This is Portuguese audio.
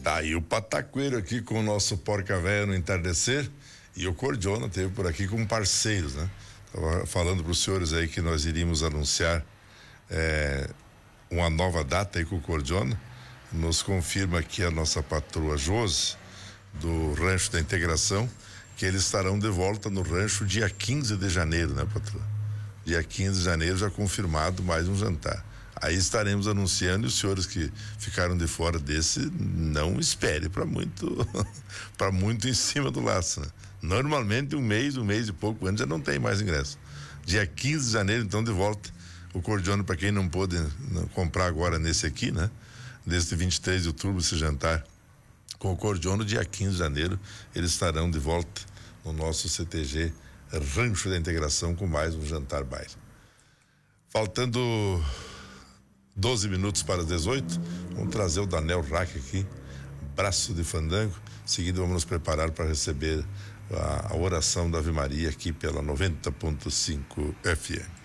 Tá aí o Pataqueiro aqui com o nosso Porca Véia no entardecer, e o Cordiona teve por aqui como parceiros, né? Tava falando para os senhores aí que nós iríamos anunciar uma nova data aí com o Cordiona. Nos confirma aqui a nossa patroa Josi, do Rancho da Integração, que eles estarão de volta no rancho dia 15 de janeiro, né, patroa? Dia 15 de janeiro já confirmado mais um jantar. Aí estaremos anunciando, e os senhores que ficaram de fora desse, não espere para muito para muito em cima do laço, né? Normalmente um mês e pouco antes já não tem mais ingresso. Dia 15 de janeiro, então, de volta o Cordiona, para quem não pôde comprar agora nesse aqui, né? Desde 23 de outubro, esse jantar com o Cordiona, dia 15 de janeiro, eles estarão de volta no nosso CTG Rancho da Integração com mais um jantar baile. Faltando 12 minutos para as 18, vamos trazer o Daniel Rack aqui, braço de fandango. Em seguida vamos nos preparar para receber a oração da Ave Maria aqui pela 90.5 FM.